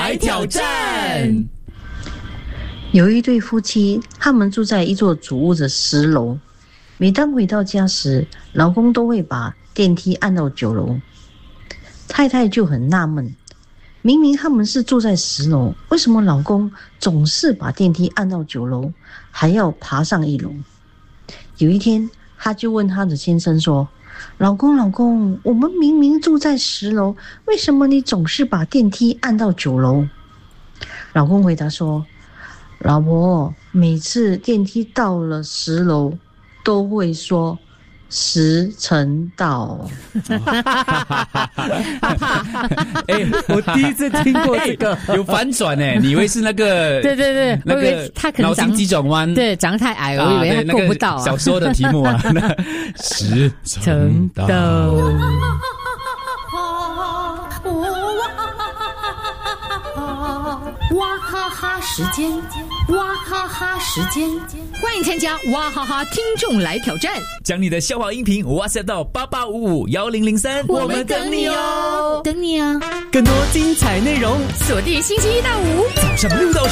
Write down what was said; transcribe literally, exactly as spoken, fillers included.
来挑战。 有一对夫妻，他们住在一座主屋的十楼。每当回到家时，老公都会把电梯按到九楼。太太就很纳闷，明明他们是住在十楼，为什么老公总是把电梯按到九楼，还要爬上一楼？有一天，她就问她的先生说：老公老公，我们明明住在十楼，为什么你总是把电梯按到九楼？老公回答说：老婆，每次电梯到了十楼都会说时辰到。 哎，我第一次听过这个，有反转哎，你以为是那个？ 对对对， 那个他可能脑筋急转弯， 对，长得太矮，我以为他够不到、啊。 小说的题目啊，时辰到。 哇哈哈时间，哇哈哈时间， 欢迎参加哇哈哈听众来挑战， 将你的笑话音频 WhatsApp 到八八五五一零零三， 我们等你哦， 等你啊！ 更多精彩内容， 锁定星期一到五早上六到